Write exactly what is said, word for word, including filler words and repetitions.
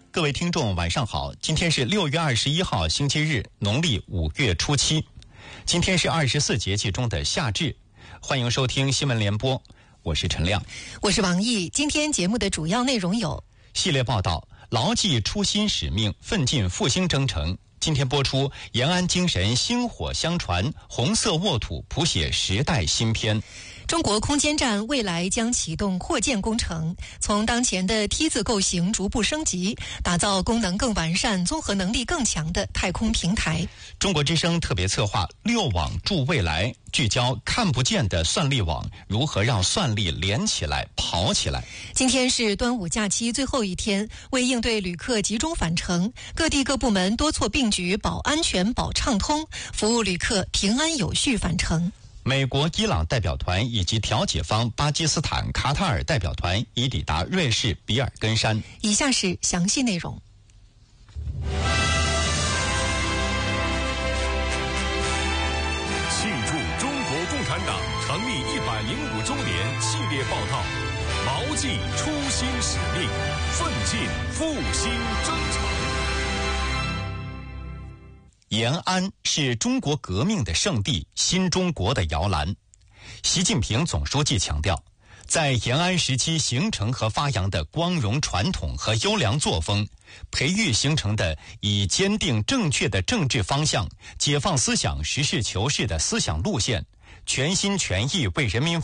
各位听众晚上好，今天是六月二十一号星期日，农历五月初七。今天是二十四节气中的夏至，欢迎收听新闻联播，我是陈亮， 我是王毅。今天节目的主要内容有： 系列报道，牢记初心使命，奋进复兴征程。今天播出延安精神薪火相传，红色沃土谱写时代新篇。 中国空间站未来将启动扩建工程，从当前的梯字构型逐步升级，打造功能更完善、综合能力更强的太空平台。 中国之声特别策划六网助未来，聚焦看不见的算力网如何让算力连起来、跑起来。 今天是端午假期最后一天，为应对旅客集中返程，各地各部门多措并举，保安全、保畅通，服务旅客平安有序返程。 美国、伊朗代表团以及调解方巴基斯坦、卡塔尔代表团已抵达瑞士比尔根山。 以下是详细内容。 庆祝中国共产党成立一百零五周年系列报道，牢记初心使命，奋进复兴征程。 延安是中国革命的圣地，新中国的摇篮。习近平总书记强调，在延安时期形成和发扬的光荣传统和优良作风，培育形成的以坚定正确的政治方向、解放思想、实事求是的思想路线，全心全意为人民